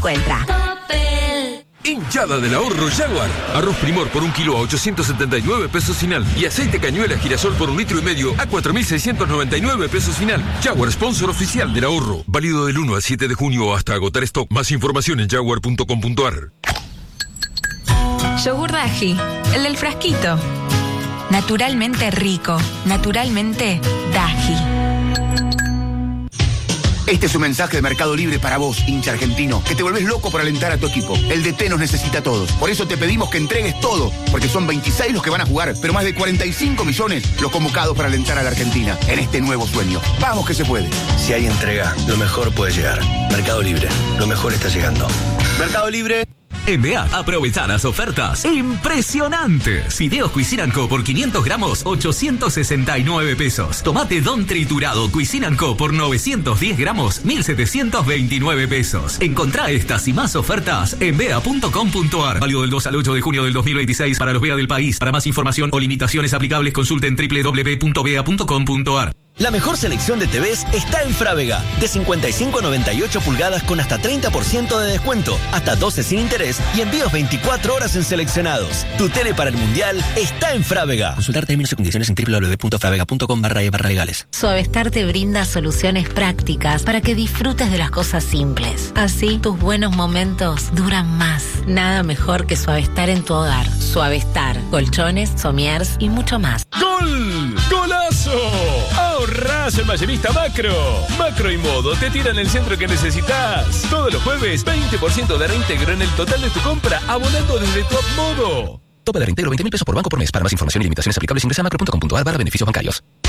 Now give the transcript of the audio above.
Encuentra. Hinchada del ahorro Jaguar. Arroz Primor por 1 kilo a 879 pesos final. Y aceite cañuela girasol por 1,5 litros a 4.699 pesos final. Jaguar, sponsor oficial del ahorro. Válido del 1 al 7 de junio hasta agotar stock. Más información en jaguar.com.ar. Yogur Daji, el del frasquito. Naturalmente rico. Naturalmente Daji. Este es un mensaje de Mercado Libre para vos, hincha argentino, que te volvés loco por alentar a tu equipo. El DT nos necesita a todos. Por eso te pedimos que entregues todo, porque son 26 los que van a jugar, pero más de 45 millones los convocados para alentar a la Argentina en este nuevo sueño. Vamos que se puede. Si hay entrega, lo mejor puede llegar. Mercado Libre, lo mejor está llegando. Mercado Libre. En BEA, aprovechá las ofertas impresionantes. Fideos Cuisine & Co por 500 gramos, 869 pesos. Tomate Don triturado Cuisine & Co por 910 gramos, 1.729 pesos. Encontrá estas y más ofertas en bea.com.ar. Válido del 2 al 8 de junio del 2026 para los BEA del país. Para más información o limitaciones aplicables, consulten www.bea.com.ar. La mejor selección de TVs está en Frávega. De 55 a 98 pulgadas con hasta 30% de descuento, hasta 12 sin interés y envíos 24 horas en seleccionados. Tu tele para el Mundial está en Frávega. Consultar términos y condiciones en www.fravega.com/legales. Suavestar te brinda soluciones prácticas para que disfrutes de las cosas simples. Así, tus buenos momentos duran más. Nada mejor que Suavestar en tu hogar. Suavestar, colchones, somiers y mucho más. ¡Gol! ¡Golazo! Ahorrás en Mayorista Macro. Macro y Modo te tiran el centro que necesitas. Todos los jueves, 20% de reintegro en el total de tu compra, abonando desde tu Modo. Tope de reintegro 20.000 pesos por banco por mes. Para más información y limitaciones aplicables ingresa a macro.com.ar/beneficios bancarios.